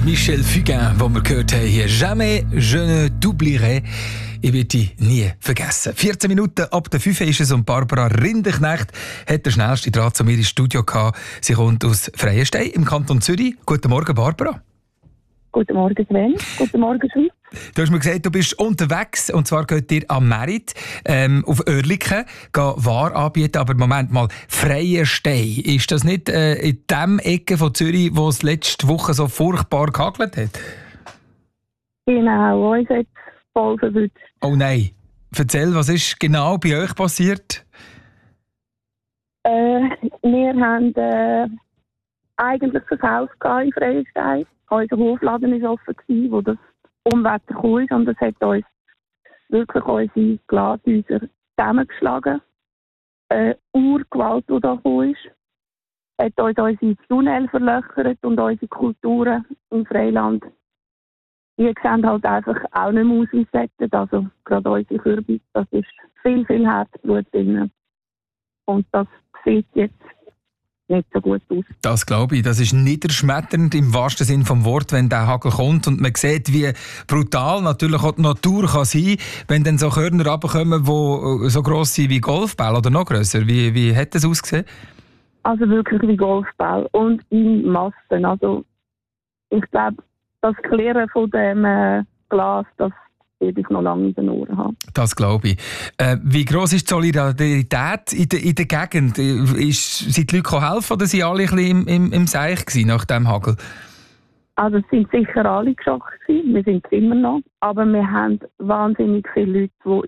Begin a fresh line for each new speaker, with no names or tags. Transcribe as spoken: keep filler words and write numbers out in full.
Michel Fugain, wo wir gehört haben hier. Jamais je ne t'oublierai. Ich werde dich nie vergessen. vierzehn Minuten ab der fünf ist es und Barbara Rinderknecht hat den schnellsten Draht zu mir ins Studio gehabt. Sie kommt aus Freienstein im Kanton Zürich. Guten Morgen, Barbara.
Guten Morgen, Sven. Guten Morgen, Schweiz.
Du hast mir gesagt, du bist unterwegs und zwar geht ihr am Merit ähm, auf Oerlikon Ware anbieten. Aber Moment mal, Freienstein, ist das nicht äh, in dem Ecke von Zürich, wo es letzte Woche so furchtbar gehagelt hat?
Genau, uns hat es voll verwünscht.
Oh nein. Erzähl, was ist genau bei euch passiert?
Äh, wir haben äh, eigentlich verkauft in Freienstein. Unser Hofladen war offen, wo das Unwetter kam und das hat uns wirklich unsere Glashäuser zusammengeschlagen. Äh, Urgewalt, die da kam, hat uns unsere Tunnel verlöchert und unsere Kulturen im Freiland. Die sehen halt einfach auch nicht mehr aus wie Sättet. Also gerade unsere Kürbis, das ist viel, viel Herzblut drin. Und das sieht jetzt nicht so gut aus.
Das glaube ich. Das ist niederschmetternd im wahrsten Sinne des Wortes, wenn der Hagel kommt und man sieht, wie brutal natürlich auch die Natur kann sein, wenn dann so Körner runterkommen, die so gross sind wie Golfbälle oder noch grösser. Wie, wie hat das ausgesehen?
Also wirklich wie Golfball und in Massen. Also ich glaube, das Klirren von dem äh, Glas, das werde ich noch lange in den Ohren haben. Das
glaube ich. Äh, wie gross ist die Solidarität in der, in der Gegend? Ist, sind die Leute helfen oder sind alle ein bisschen im, im, im Seich gewesen nach dem Hagel?
Also es sind sicher alle geschockt gewesen. Wir sind es immer noch. Aber wir haben wahnsinnig viele Leute,